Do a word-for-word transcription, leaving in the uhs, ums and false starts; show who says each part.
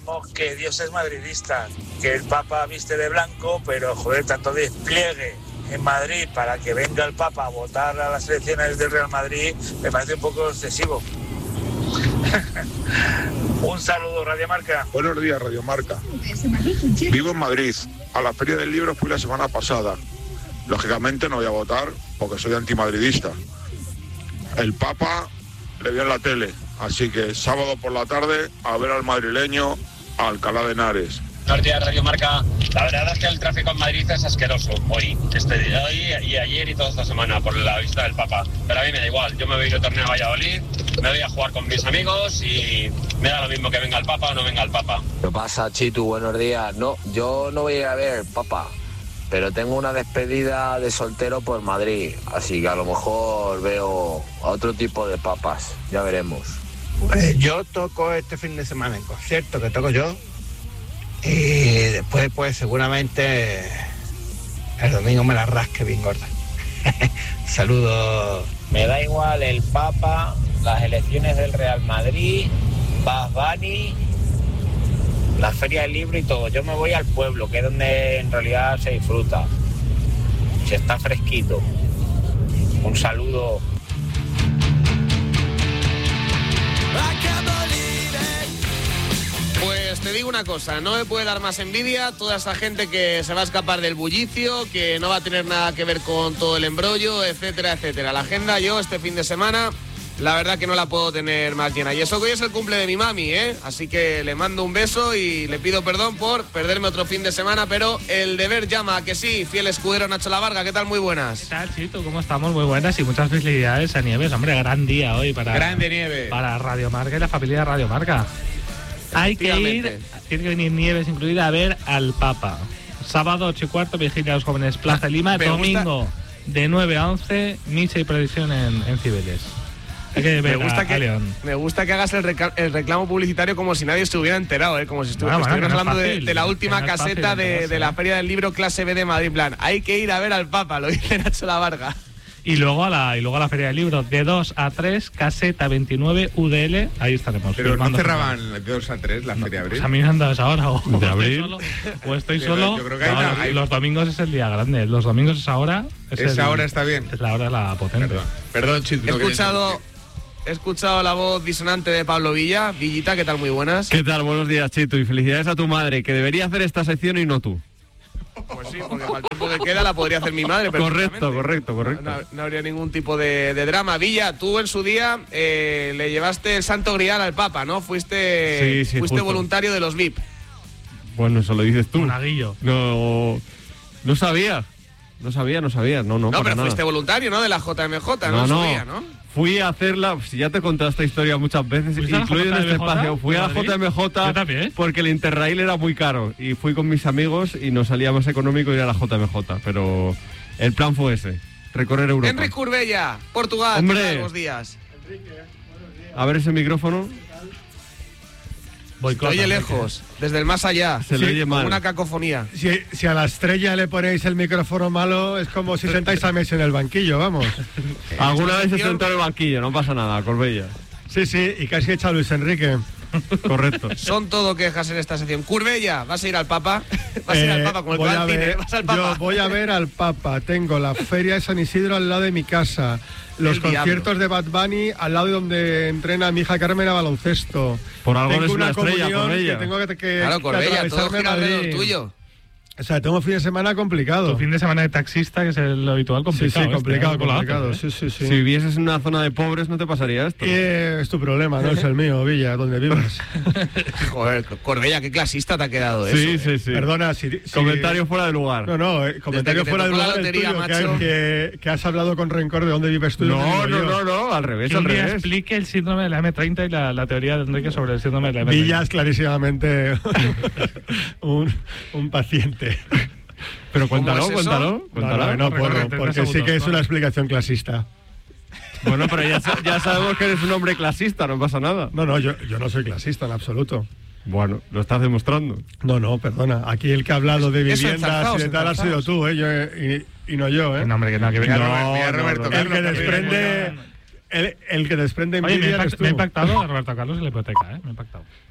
Speaker 1: sabemos que Dios es madridista, que el Papa viste de blanco, pero joder, tanto despliegue en Madrid para que venga el Papa a votar a las elecciones del Real Madrid me parece un poco excesivo. Un saludo, Radio Marca.
Speaker 2: Buenos días, Radio Marca. Vivo en Madrid. A la Feria del Libro fui la semana pasada. Lógicamente no voy a votar porque soy antimadridista. El Papa le vio en la tele, así que sábado por la tarde a ver al madrileño a Alcalá de Henares.
Speaker 3: Buenos días, Radio Marca. La verdad es que el tráfico en Madrid es asqueroso hoy, este día, hoy y ayer y toda esta semana por la visita del Papa. Pero a mí me da igual, yo me voy a ir a torneo a Valladolid, me voy a jugar con mis amigos y me da lo mismo que venga el Papa o no venga el Papa.
Speaker 4: ¿Qué pasa, Chitu? Buenos días. No, yo no voy a ir a ver Papa, pero tengo una despedida de soltero por Madrid, así que a lo mejor veo a otro tipo de papas, ya veremos.
Speaker 5: Pues yo toco este fin de semana en concierto que toco yo. Y después, pues seguramente el domingo me la rasque bien gorda. Saludos.
Speaker 6: Me da igual el Papa, las elecciones del Real Madrid, Bad Bunny, la Feria del Libro y todo. Yo me voy al pueblo, que es donde en realidad se disfruta. Se está fresquito. Un saludo.
Speaker 7: Pues te digo una cosa, no me puede dar más envidia toda esa gente que se va a escapar del bullicio, que no va a tener nada que ver con todo el embrollo, etcétera, etcétera. La agenda yo este fin de semana, la verdad que no la puedo tener más llena. Y eso que hoy es el cumple de mi mami, ¿eh? Así que le mando un beso y le pido perdón por perderme otro fin de semana, pero el deber llama, que sí, fiel escudero Nacho Lavarga, ¿qué tal? Muy buenas.
Speaker 8: ¿Qué tal, Chito? ¿Cómo estamos? Muy buenas y muchas felicidades a Nieves. Hombre, gran día hoy para...
Speaker 7: Grande Nieves.
Speaker 8: Para Radio Marca y la familia de Radio Marca. Hay que ir, tiene que venir Nieves incluida a ver al Papa. Sábado ocho y cuarto, vigilia a los jóvenes, Plaza de Lima. Domingo de nueve a once, misa y procesión en, en Cibeles. Hay que ver
Speaker 7: me, gusta
Speaker 8: a,
Speaker 7: que,
Speaker 8: a León.
Speaker 7: me gusta que hagas el, reca- el reclamo publicitario como si nadie se hubiera enterado, ¿eh? Como si estu-
Speaker 8: bueno,
Speaker 7: estuvieras
Speaker 8: bueno,
Speaker 7: hablando
Speaker 8: no
Speaker 7: de, de la última
Speaker 8: no
Speaker 7: caseta de, de la Feria del Libro Clase B de Madrid. En plan, hay que ir a ver al Papa, lo dice Nacho Lavarga.
Speaker 8: Y luego a la y luego a la Feria del Libro, de dos a tres, caseta veintinueve, U D L, ahí estaremos.
Speaker 9: Pero no cerraban de dos a tres la Feria de Abril.
Speaker 8: Pues a mí me han dado esa hora, o,
Speaker 9: ¿De
Speaker 8: o
Speaker 9: abril?
Speaker 8: estoy solo, o estoy
Speaker 9: Pero
Speaker 8: solo.
Speaker 9: yo creo que hay
Speaker 8: no,
Speaker 9: una-
Speaker 8: los,
Speaker 9: hay-
Speaker 8: los domingos es el día grande, los domingos esa hora. Es
Speaker 9: Esa
Speaker 8: el-
Speaker 9: hora está bien.
Speaker 8: Es la hora de la potente.
Speaker 9: Perdón, perdón Chito,
Speaker 7: He
Speaker 9: no quería
Speaker 7: escuchado, he escuchado la voz disonante de Pablo Villa. Villita, ¿qué tal? Muy buenas.
Speaker 10: ¿Qué tal? Buenos días, Chito, y felicidades a tu madre, que debería hacer esta sección y no tú.
Speaker 7: Pues sí, porque para el tiempo que queda la podría hacer mi madre.
Speaker 10: Correcto, correcto, correcto.
Speaker 7: No, no habría ningún tipo de, de drama. Villa, tú en su día eh, le llevaste el santo grial al Papa, ¿no? Fuiste,
Speaker 10: Sí, sí,
Speaker 7: fuiste
Speaker 10: justo.
Speaker 7: voluntario de los V I P.
Speaker 10: Bueno, eso lo dices tú.
Speaker 8: Monaguillo.
Speaker 10: No, no sabía. No sabía, no sabía. No, no,
Speaker 7: No,
Speaker 10: para
Speaker 7: pero
Speaker 10: nada.
Speaker 7: fuiste voluntario, ¿no? De la J M J, ¿no?
Speaker 10: No,
Speaker 7: En su
Speaker 10: no.
Speaker 7: día, ¿no?
Speaker 10: Fui a hacerla, si ya te he contado esta historia muchas veces,
Speaker 8: ¿Fuiste a la
Speaker 10: incluido en
Speaker 8: J M
Speaker 10: este
Speaker 8: J
Speaker 10: espacio. Fui a la
Speaker 8: de Madrid?
Speaker 10: J M J
Speaker 8: Yo también.
Speaker 10: porque el Interrail era muy caro y fui con mis amigos y nos salía más económico ir a la J M J, pero el plan fue ese, recorrer Europa.
Speaker 7: Enrique Urbella, Portugal.
Speaker 10: Hombre.
Speaker 7: ¿Qué tal? Buenos días.
Speaker 10: A ver ese micrófono.
Speaker 7: Se oye lejos, desde el más allá.
Speaker 10: Se le oye mal.
Speaker 7: Una cacofonía.
Speaker 11: Si, si a la estrella le ponéis el micrófono malo, es como si sentáis a Messi en el banquillo, vamos.
Speaker 10: Alguna vez se sentó en el banquillo, no pasa nada, Corbella.
Speaker 11: Sí, sí, y casi echa a Luis Enrique.
Speaker 10: Correcto.
Speaker 7: Son todo quejas en esta sección. Curbella, ¿vas a ir al Papa? ¿Vas a ir al
Speaker 11: Eh,
Speaker 7: Papa? Como el
Speaker 11: voy
Speaker 7: que va
Speaker 11: a
Speaker 7: al cine,
Speaker 11: ver-
Speaker 7: ¿vas al
Speaker 11: Yo
Speaker 7: Papa?
Speaker 11: voy a ver al Papa. Tengo la feria de San Isidro al lado de mi casa. Los
Speaker 7: El
Speaker 11: conciertos de Bad Bunny al lado de donde entrena mi hija Carmen a baloncesto.
Speaker 10: Por algo
Speaker 11: tengo
Speaker 10: eres una
Speaker 11: una
Speaker 10: estrella,
Speaker 11: comunión
Speaker 10: Corbella.
Speaker 11: que tengo que, que,
Speaker 7: Claro,
Speaker 11: que
Speaker 7: Corbella, todo
Speaker 11: atravesarme
Speaker 7: gira
Speaker 11: Madrid.
Speaker 7: alrededor tuyo.
Speaker 11: O sea, tengo un fin de semana complicado.
Speaker 8: Tu fin de semana de taxista, que es el habitual,
Speaker 11: Sí,
Speaker 8: complicado.
Speaker 11: sí, complicado,
Speaker 8: este, ¿eh?
Speaker 11: complicado.
Speaker 8: ¿eh?
Speaker 11: Sí, sí, sí.
Speaker 10: Si vivieses en una zona de pobres no te pasaría esto.
Speaker 11: Eh, es tu problema, no es el mío, Villa, donde vivas.
Speaker 7: Joder, Corbella, qué clasista te ha quedado eso.
Speaker 10: Sí,
Speaker 7: eh.
Speaker 10: sí, sí.
Speaker 11: Perdona, si, si-
Speaker 10: Comentario fuera de lugar.
Speaker 11: No, no, eh, comentario
Speaker 7: que te
Speaker 11: fuera de
Speaker 7: tocó la
Speaker 11: lugar el
Speaker 7: lotería,
Speaker 11: tuyo, que,
Speaker 7: macho.
Speaker 11: que- que has hablado con rencor de dónde vives tú. y dónde
Speaker 10: No,
Speaker 11: vivo
Speaker 10: no,
Speaker 11: yo.
Speaker 10: no, no, al revés,
Speaker 8: Que
Speaker 10: al
Speaker 8: un día
Speaker 10: revés.
Speaker 8: explique el síndrome de la eme treinta y la, la teoría de Enrique sobre el síndrome de la eme treinta.
Speaker 11: Villa es clarísimamente un, un paciente.
Speaker 10: Pero
Speaker 7: ¿Cómo
Speaker 10: cuéntalo,
Speaker 7: es eso?
Speaker 10: cuéntalo,
Speaker 11: No,
Speaker 10: cuéntalo.
Speaker 11: no, no
Speaker 8: Recorre
Speaker 11: puedo,
Speaker 8: treinta
Speaker 11: porque sí
Speaker 8: segundos,
Speaker 11: que es
Speaker 8: ¿no?
Speaker 11: una explicación clasista.
Speaker 10: Bueno, pero ya, sa- ya sabemos que eres un hombre clasista, no pasa nada.
Speaker 11: No, no, yo, yo no soy clasista en absoluto.
Speaker 10: Bueno, lo estás demostrando.
Speaker 11: No, no, perdona. Aquí el que ha hablado de
Speaker 7: Eso,
Speaker 11: viviendas
Speaker 7: enzarzaos,
Speaker 11: y de tal has sido
Speaker 7: enzarzaos.
Speaker 11: tú, ¿eh? Yo, y, y no yo, ¿eh?
Speaker 8: No, hombre, que no, que
Speaker 9: Mira,
Speaker 8: no,
Speaker 9: Robert- mira,
Speaker 8: no,
Speaker 9: Roberto
Speaker 8: no, no.
Speaker 11: El que
Speaker 9: Carlos,
Speaker 11: desprende... El, el que desprende
Speaker 8: Oye, me ha,
Speaker 11: envidia eres
Speaker 8: impact-
Speaker 11: tú.
Speaker 8: me ha impactado a Roberto Carlos en la hipoteca, ¿eh? Me ha impactado.